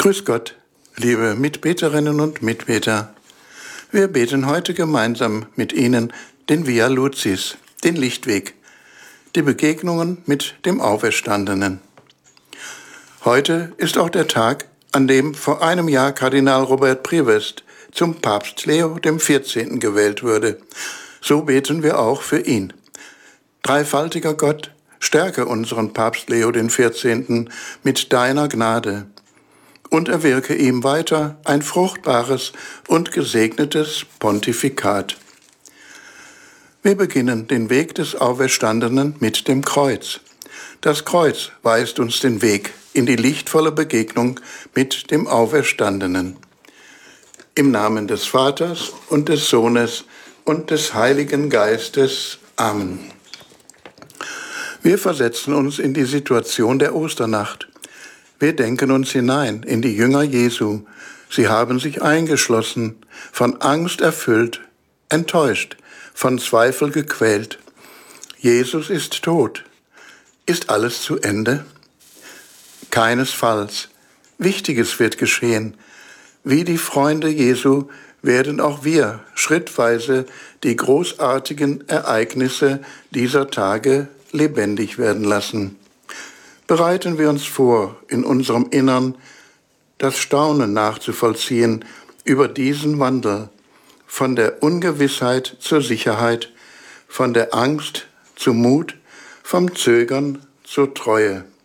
Grüß Gott, liebe Mitbeterinnen und Mitbeter. Wir beten heute gemeinsam mit Ihnen den Via Lucis, den Lichtweg, die Begegnungen mit dem Auferstandenen. Heute ist auch der Tag, an dem vor einem Jahr Kardinal Robert Prevest zum Papst Leo XIV. Gewählt wurde. So beten wir auch für ihn. Dreifaltiger Gott, stärke unseren Papst Leo XIV. Mit deiner Gnade und erwirke ihm weiter ein fruchtbares und gesegnetes Pontifikat. Wir beginnen den Weg des Auferstandenen mit dem Kreuz. Das Kreuz weist uns den Weg in die lichtvolle Begegnung mit dem Auferstandenen. Im Namen des Vaters und des Sohnes und des Heiligen Geistes. Amen. Wir versetzen uns in die Situation der Osternacht. Wir denken uns hinein in die Jünger Jesu. Sie haben sich eingeschlossen, von Angst erfüllt, enttäuscht, von Zweifel gequält. Jesus ist tot. Ist alles zu Ende? Keinesfalls. Wichtiges wird geschehen. Wie die Freunde Jesu werden auch wir schrittweise die großartigen Ereignisse dieser Tage lebendig werden lassen. Bereiten wir uns vor, in unserem Innern das Staunen nachzuvollziehen über diesen Wandel, von der Ungewissheit zur Sicherheit, von der Angst zu Mut, vom Zögern zur Treue.